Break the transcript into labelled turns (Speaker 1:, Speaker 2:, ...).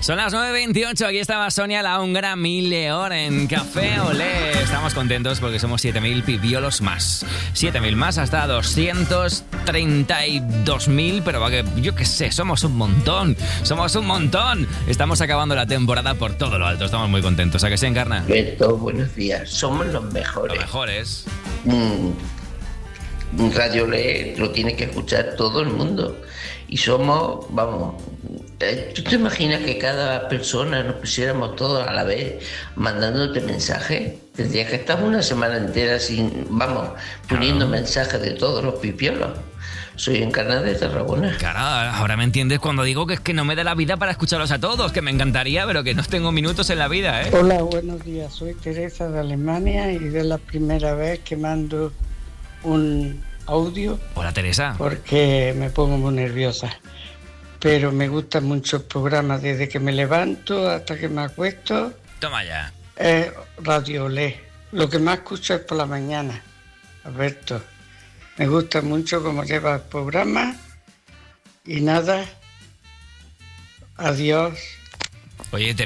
Speaker 1: Son las 9:28, aquí estaba Sonia la húngara, 1000 León en Café Olé. Estamos contentos porque somos 7.000 pibiolos más. 7.000 más hasta 232.000, pero va que, yo qué sé, somos un montón. Estamos acabando la temporada por todo lo alto, estamos muy contentos. ¿A que se encarna?
Speaker 2: Beto, buenos días, somos los mejores.
Speaker 1: Los mejores.
Speaker 2: Radio Olé lo tiene que escuchar todo el mundo. Y somos, vamos, ¿tú te imaginas que cada persona nos pusiéramos todos a la vez mandándote mensajes? Tendrías que estar una semana entera poniendo mensajes de todos los pipiolos. Soy Encarna de Tarragona.
Speaker 1: Claro, ahora me entiendes cuando digo que es que no me da la vida para escucharlos a todos, que me encantaría, pero que no tengo minutos en la vida, ¿eh?
Speaker 3: Hola, buenos días. Soy Teresa de Alemania y es la primera vez que mando un audio.
Speaker 1: Hola, Teresa.
Speaker 3: Porque me pongo muy nerviosa. Pero me gusta mucho el programa desde que me levanto hasta que me acuesto.
Speaker 1: Toma ya.
Speaker 3: Radio Olé. Lo que más escucho es por la mañana, Alberto. Me gusta mucho cómo lleva el programa. Y nada. Adiós.
Speaker 1: Oye,